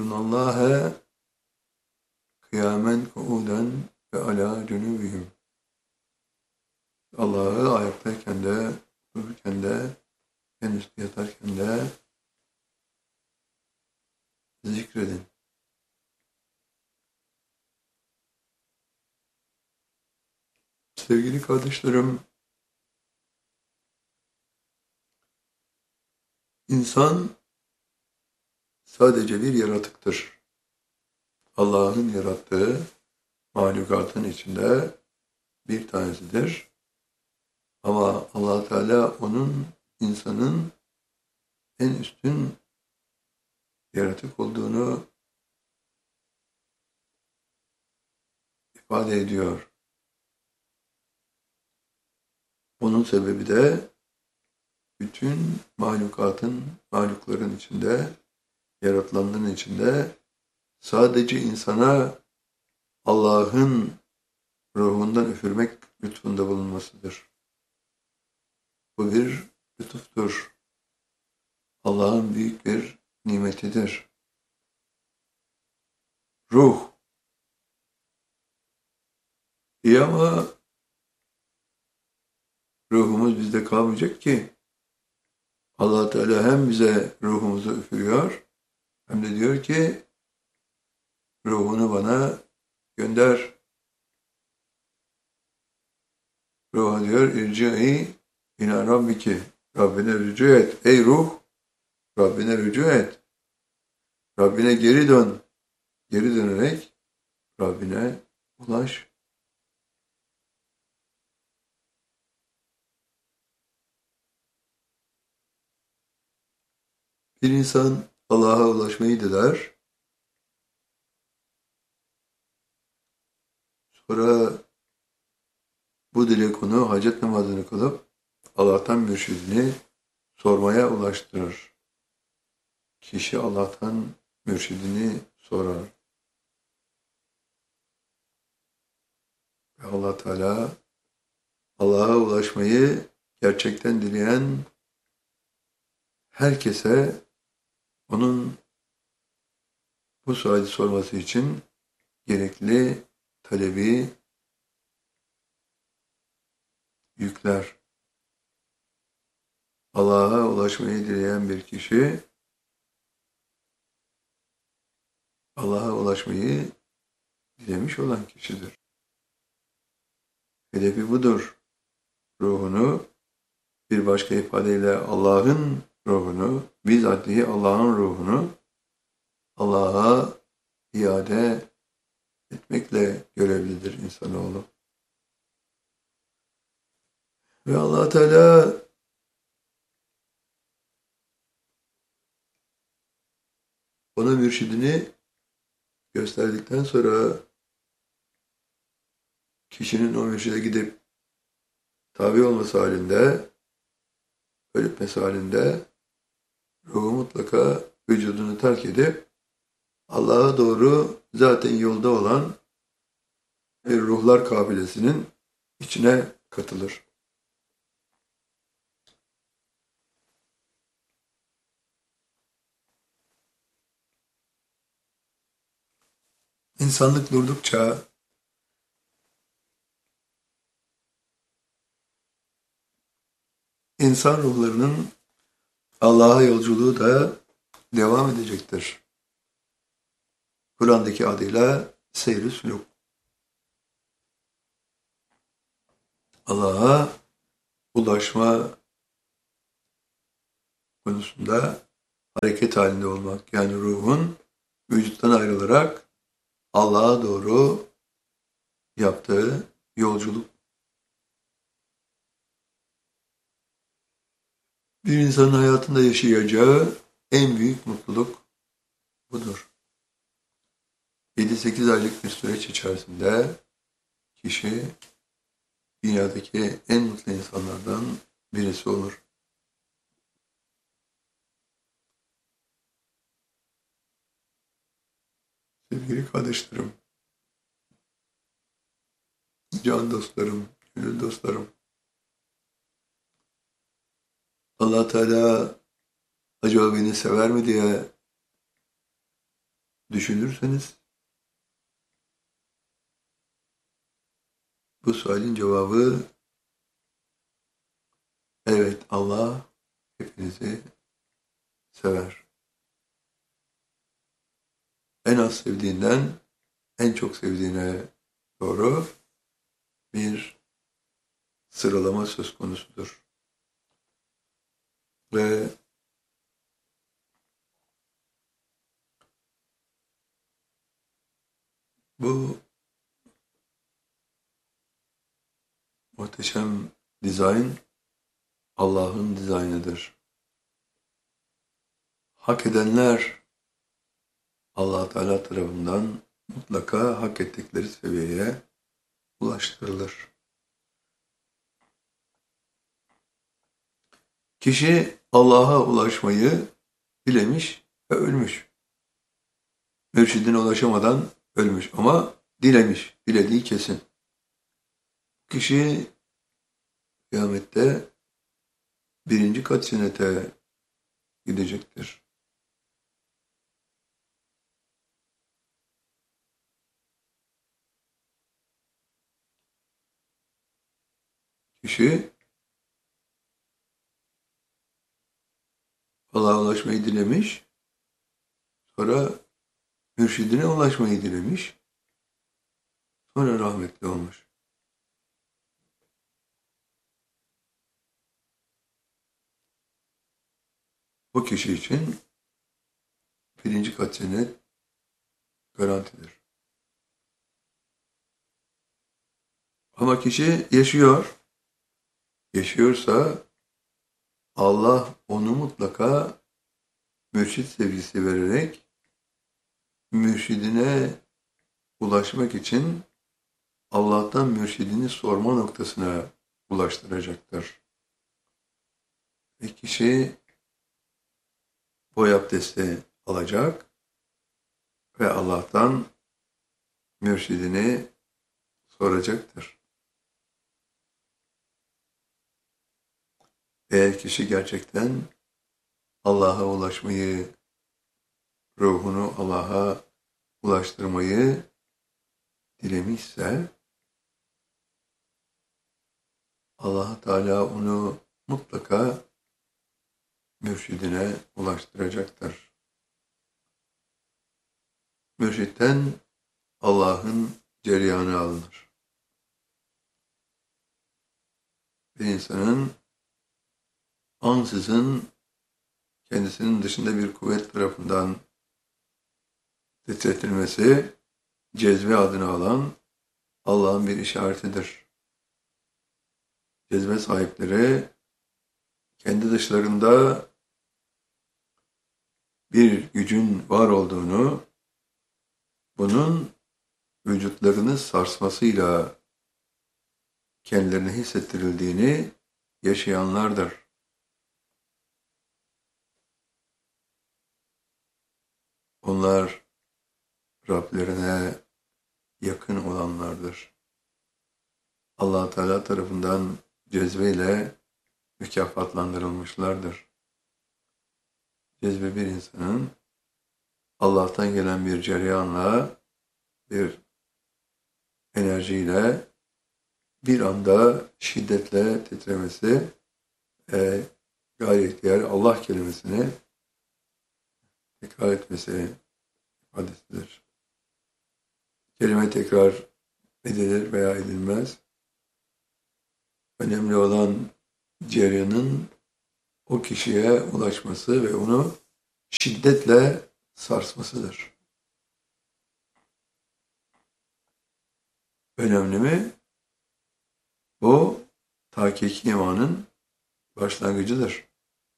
yezkurunallâhe kıyamen kuuden ve alâ cunûbihim. Allah'ı ayaktayken de, dururken de, en üstte yatarken de zikredin. Sevgili kardeşlerim, insan sadece bir yaratıktır. Allah'ın yarattığı mahlukatın içinde bir tanesidir. Ama Allah Teala onun, insanın en üstün yaratık olduğunu ifade ediyor. Onun sebebi de bütün mahlukların içinde, yaratılanların içinde sadece insana Allah'ın ruhundan üfürmek lütfunda bulunmasıdır. Bu bir lütuftur. Allah'ın büyük bir nimetidir. Ruh. İyi ama ruhumuz bizde kalmayacak ki. Allah Teala hem bize ruhumuzu üfürüyor, hem de diyor ki ruhunu bana gönder. Ruha diyor irci'i ila rabbiki. Rabbine rücu et. Ey ruh, Rabbine rücu et. Rabbine geri dön. Geri dönerek Rabbine ulaş. Bir insan Allah'a ulaşmayı diler. Sonra bu dile konu hacet namazını kılıp Allah'tan mürşidini sormaya ulaştırır. Kişi Allah'tan mürşidini sorar. Ve Allah Teala Allah'a ulaşmayı gerçekten dileyen herkese onun bu suali sorması için gerekli talebi yükler. Allah'a ulaşmayı dileyen bir kişi Allah'a ulaşmayı dilemiş olan kişidir. Hedefi budur. Ruhunu, bir başka ifadeyle Allah'ın ruhunu, bizatihi Allah'ın ruhunu Allah'a iade etmekle görevlidir insanoğlu. Ve Allah Teala ona mürşidini gösterdikten sonra kişinin o mürşide gidip tabi olması halinde, ölüpmesi halinde ruhu mutlaka vücudunu terk edip Allah'a doğru zaten yolda olan bir ruhlar kabilesinin içine katılır. İnsanlık durdukça insan ruhlarının Allah'a yolculuğu da devam edecektir. Kur'an'daki adıyla seyr-i sülûk. Allah'a ulaşma konusunda hareket halinde olmak. Yani ruhun vücuttan ayrılarak Allah'a doğru yaptığı yolculuk. Bir insanın hayatında yaşayacağı en büyük mutluluk budur. 7-8 aylık bir süreç içerisinde kişi dünyadaki en mutlu insanlardan birisi olur. Sevgili kardeşlerim, can dostlarım, gönül dostlarım, Allah Teala acaba beni sever mi diye düşünürseniz bu sualin cevabı evet, Allah hepinizi sever. En az sevdiğinden en çok sevdiğine doğru bir sıralama söz konusudur. Ve bu muhteşem dizayn Allah'ın dizaynıdır. Hak edenler Allah Teala tarafından mutlaka hak ettikleri seviyeye ulaştırılır. Kişi Allah'a ulaşmayı dilemiş ve ölmüş. Mürşidine ulaşamadan ölmüş ama dilemiş, dilediği kesin. Kişi kıyamette birinci kat cennete gidecektir. Kişi Allah'a ulaşmayı dilemiş, sonra mürşidine ulaşmayı dilemiş, sonra rahmetli olmuş. Bu kişi için birinci kat cennet garantidir. Ama kişi yaşıyorsa Allah onu mutlaka mürşid sevgisi vererek mürşidine ulaşmak için Allah'tan mürşidini sorma noktasına ulaştıracaktır. Ve kişi boy abdesti alacak ve Allah'tan mürşidini soracaktır. Eğer kişi gerçekten Allah'a ulaşmayı, ruhunu Allah'a ulaştırmayı dilemişse, Allah Teala onu mutlaka mürşidine ulaştıracaktır. Mürşitten Allah'ın cereyanı alınır. Bir insanın ansızın kendisinin dışında bir kuvvet tarafından titretilmesi, cezve adını alan Allah'ın bir işaretidir. Cezve sahipleri kendi dışlarında bir gücün var olduğunu, bunun vücutlarını sarsmasıyla kendilerine hissettirildiğini yaşayanlardır. Onlar Rablerine yakın olanlardır. Allah Teala tarafından cezbeyle mükafatlandırılmışlardır. Cezbe bir insanın Allah'tan gelen bir cereyanla, bir enerjiyle bir anda şiddetle titremesi, gayet diğer Allah kelimesini tekrar etmesi ifadesidir. Kelime tekrar edilir veya edilmez. Önemli olan cereyanın o kişiye ulaşması ve onu şiddetle sarsmasıdır. Önemli mi? Bu tahkiki imanın başlangıcıdır.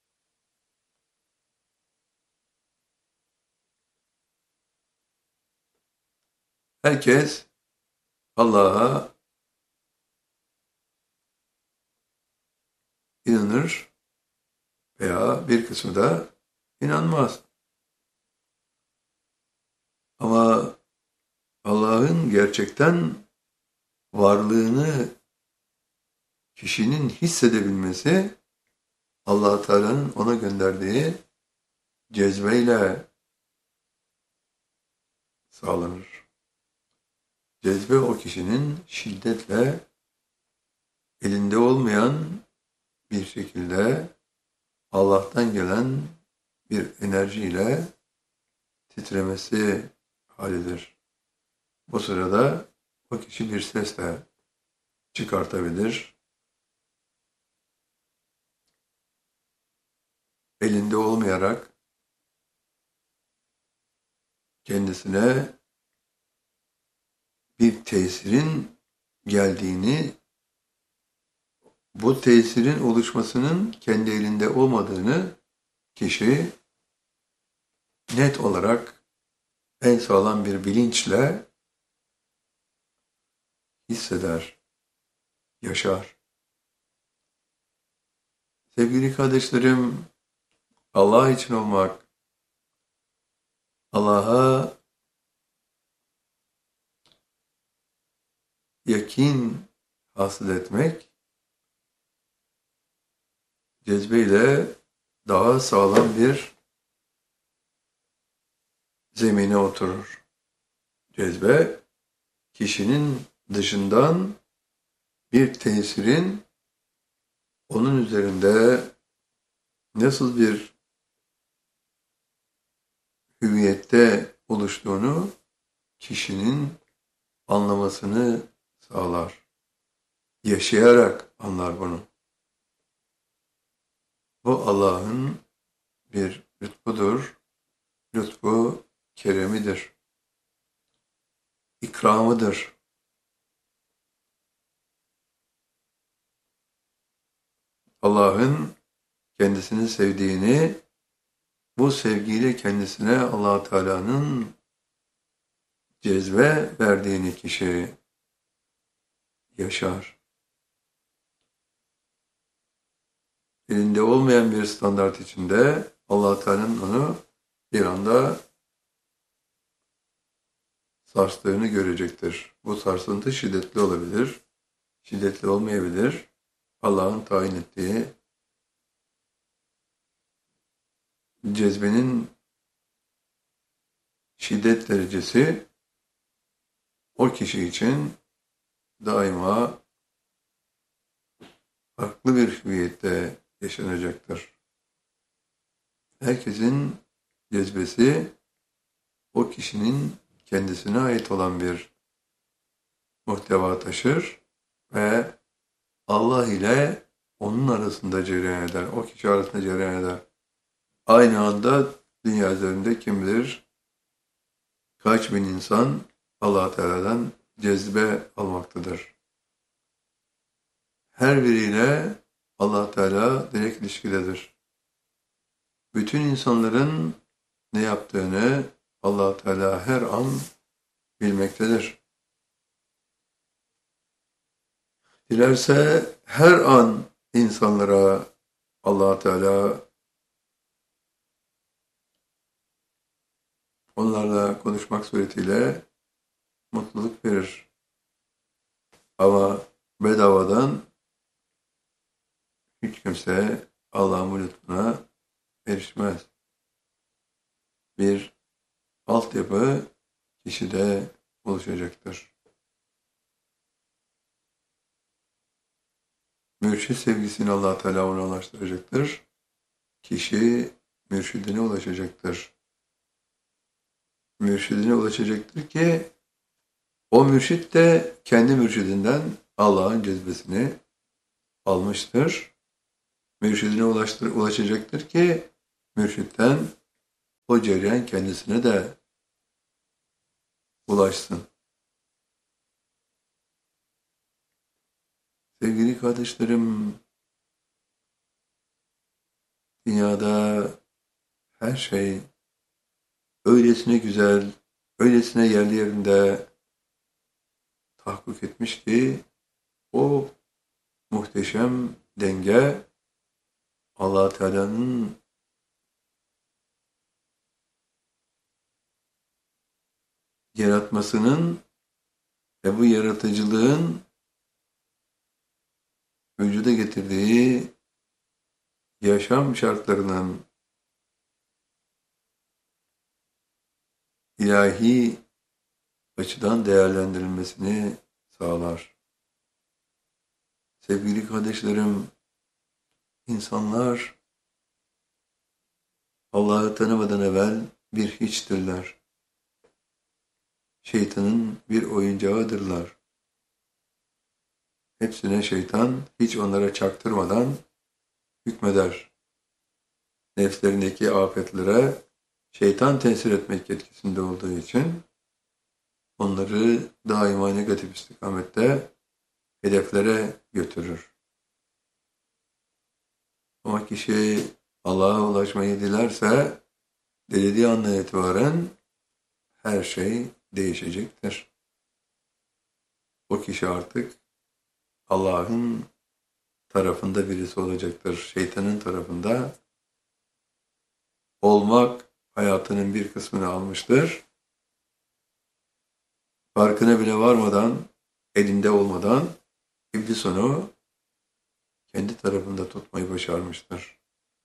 Herkes Allah'a inanır veya bir kısmı da inanmaz. Ama Allah'ın gerçekten varlığını kişinin hissedebilmesi, Allah Teala'nın ona gönderdiği cezbeyle sağlanır. Cezbe o kişinin şiddetle elinde olmayan bir şekilde Allah'tan gelen bir enerjiyle titremesi halidir. Bu sırada o kişi bir ses de çıkartabilir. Elinde olmayarak kendisine bir tesirin geldiğini, bu tesirin oluşmasının kendi elinde olmadığını kişi net olarak en sağlam bir bilinçle hisseder, yaşar. Sevgili kardeşlerim, Allah için olmak, Allah'a yakin hasıl etmek, cezbeyle daha sağlam bir zemine oturur. Cezbe, kişinin dışından bir tesirin onun üzerinde nasıl bir hüviyette oluştuğunu kişinin anlamasını sağlar. Yaşayarak anlar bunu. Bu Allah'ın bir lütfudur. Lütfu keremidir. İkramıdır. Allah'ın kendisini sevdiğini, bu sevgiyle kendisine Allah Teala'nın cezbe verdiğini kişi yaşar. Elinde olmayan bir standart içinde Allah Teala'nın onu bir anda sarstığını görecektir. Bu sarsıntı şiddetli olabilir, şiddetli olmayabilir. Allah'ın tayin ettiği cezbenin şiddet derecesi o kişi için daima farklı bir hüviyette yaşanacaktır. Herkesin cezbesi o kişinin kendisine ait olan bir muhteva taşır ve Allah ile onun arasında cereyan eder. O kişi arasında cereyan eder. Aynı anda dünya üzerinde kim bilir kaç bin insan Allah Teala'dan cezbe almaktadır. Her biriyle Allah Teala direkt ilişkidedir. Bütün insanların ne yaptığını Allah Teala her an bilmektedir. Dilerse her an insanlara Allah Teala onlarla konuşmak suretiyle mutluluk verir. Ama bedavadan hiç kimse Allah'ın lütfuna erişmez. Bir altyapı kişide oluşacaktır. Mürşid sevgisini Allah Teala ona ulaştıracaktır. Kişi mürşidine ulaşacaktır. Mürşidine ulaşacaktır ki o mürşid de kendi mürşidinden Allah'ın cezbesini almıştır. Mürşidine ulaşacaktır ki mürşitten o cereyan kendisine de ulaşsın. Sevgili kardeşlerim, dünyada her şey öylesine güzel, öylesine yerli yerinde tahakkuk etmiş ki o muhteşem denge Allah Teala'nın yaratmasının ve bu yaratıcılığın vücuda getirdiği yaşam şartlarının ilahi açıdan değerlendirilmesini sağlar. Sevgili kardeşlerim, insanlar Allah'ı tanımadan evvel bir hiçtirler. Şeytanın bir oyuncağıdırlar. Hepsine şeytan hiç onlara çaktırmadan hükmeder. Nefslerindeki afetlere şeytan tesir etmek yetkisinde olduğu için onları daima negatif istikamette hedeflere götürür. Ama kişi Allah'a ulaşmayı dilerse dilediği andan itibaren her şey değişecektir. O kişi artık Allah'ın tarafında birisi olacaktır. Şeytanın tarafında olmak hayatının bir kısmını almıştır. Farkına bile varmadan, elinde olmadan İblis onu kendi tarafında tutmayı başarmıştır.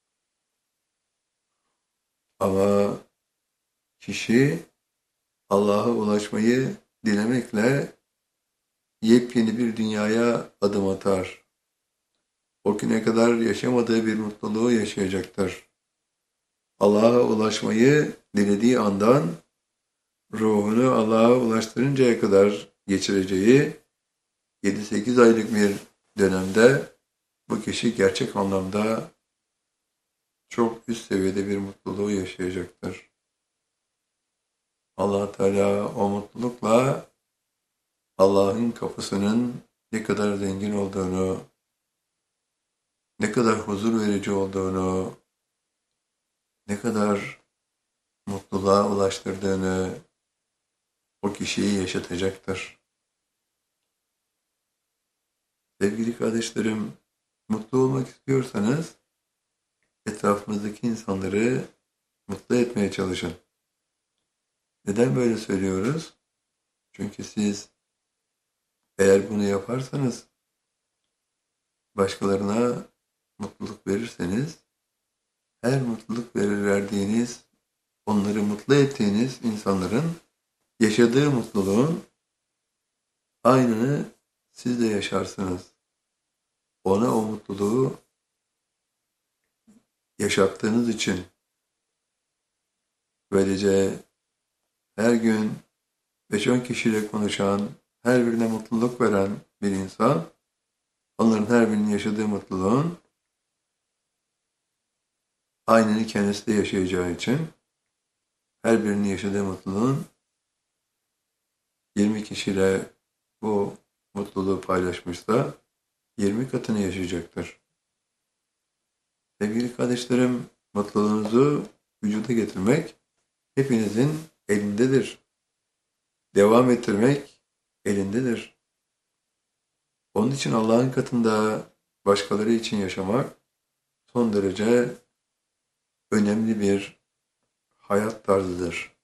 Ama kişi Allah'a ulaşmayı dilemekle yepyeni bir dünyaya adım atar. O güne kadar yaşamadığı bir mutluluğu yaşayacaktır. Allah'a ulaşmayı dilediği andan ruhunu Allah'a ulaştırıncaya kadar geçireceği 7-8 aylık bir dönemde bu kişi gerçek anlamda çok üst seviyede bir mutluluğu yaşayacaktır. Allah Teala o mutlulukla Allah'ın kapısının ne kadar zengin olduğunu, ne kadar huzur verici olduğunu, ne kadar mutluluğa ulaştırdığını o kişiyi yaşatacaktır. Sevgili kardeşlerim, mutlu olmak istiyorsanız etrafınızdaki insanları mutlu etmeye çalışın. Neden böyle söylüyoruz? Çünkü siz eğer bunu yaparsanız, başkalarına mutluluk verirseniz, her mutluluk verdiğiniz, onları mutlu ettiğiniz insanların yaşadığı mutluluğun aynını siz de yaşarsınız. Ona o mutluluğu yaşattığınız için böylece her gün 5-10 kişiyle konuşan, her birine mutluluk veren bir insan, onların her birinin yaşadığı mutluluğun aynını kendisi de yaşayacağı için her birinin yaşadığı mutluluğun 20 kişiyle bu mutluluğu paylaşmışsa 20 katını yaşayacaktır. Sevgili kardeşlerim, mutluluğunuzu vücuda getirmek hepinizin elindedir. Devam ettirmek elindedir. Onun için Allah'ın katında başkaları için yaşamak son derece önemli bir hayat tarzıdır.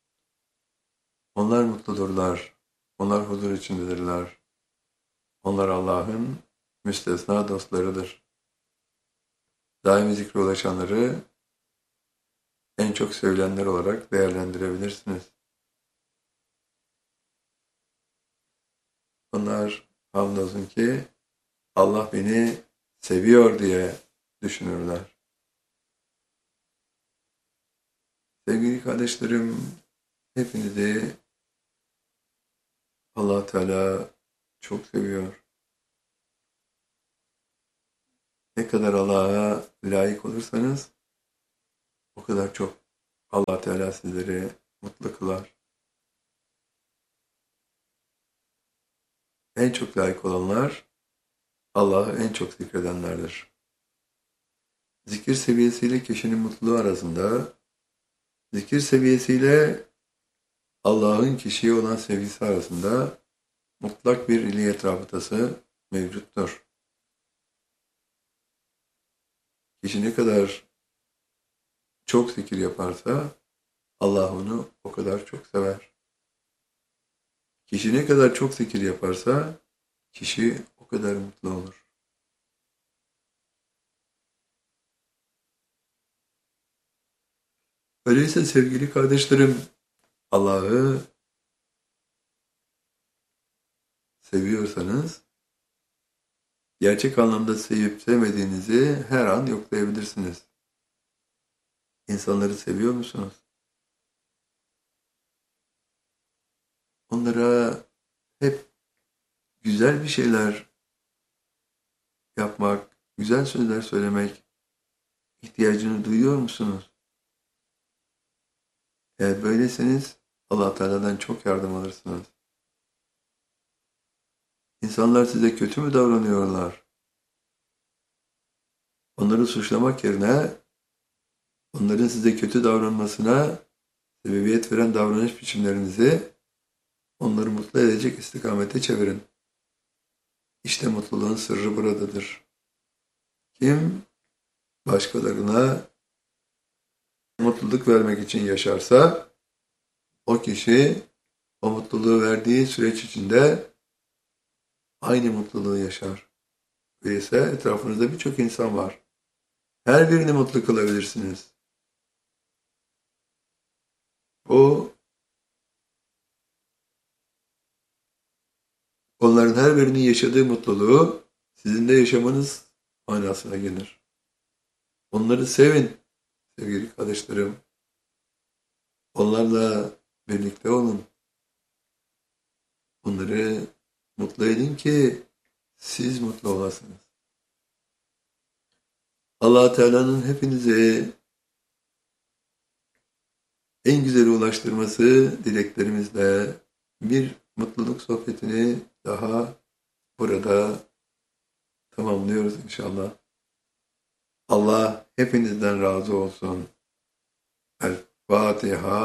Onlar mutludurlar. Onlar huzur içindedirler. Onlar Allah'ın müstesna dostlarıdır. Daimi zikre ulaşanları en çok sevilenler olarak değerlendirebilirsiniz. Onlar hamdolsun ki Allah beni seviyor diye düşünürler. Sevgili kardeşlerim, hepinizi Allah Teala çok seviyor. Ne kadar Allah'a layık olursanız o kadar çok Allah Teala sizleri mutlu kılar. En çok layık olanlar Allah'ı en çok zikredenlerdir. Zikir seviyesiyle kişinin mutluluğu arasında, zikir seviyesiyle Allah'ın kişiye olan sevgisi arasında mutlak bir iliyet rabıtası mevcuttur. Kişi ne kadar çok zikir yaparsa Allah onu o kadar çok sever. Kişi ne kadar çok zikir yaparsa kişi o kadar mutlu olur. Öyleyse sevgili kardeşlerim, Allah'ı seviyorsanız, gerçek anlamda sevip sevmediğinizi her an yoklayabilirsiniz. İnsanları seviyor musunuz? Onlara hep güzel bir şeyler yapmak, güzel sözler söylemek ihtiyacını duyuyor musunuz? Eğer böyleseniz Allah Teala'dan çok yardım alırsınız. İnsanlar size kötü mü davranıyorlar? Onları suçlamak yerine onların size kötü davranmasına sebebiyet veren davranış biçimlerinizi onları mutlu edecek istikamete çevirin. İşte mutluluğun sırrı buradadır. Kim başkalarına mutluluk vermek için yaşarsa, o kişi o mutluluğu verdiği süreç içinde aynı mutluluğu yaşar. Öyleyse etrafınızda birçok insan var. Her birini mutlu kılabilirsiniz. O, onların her birinin yaşadığı mutluluğu sizin de yaşamanız manasına gelir. Onları sevin sevgili kardeşlerim. Onlarla birlikte olun. Onları mutlu edin ki siz mutlu olasınız. Allah Teala'nın hepinize en güzeli ulaştırması dileklerimizle bir mutluluk sohbetini daha burada tamamlıyoruz inşallah. Allah hepinizden razı olsun. El Fatiha.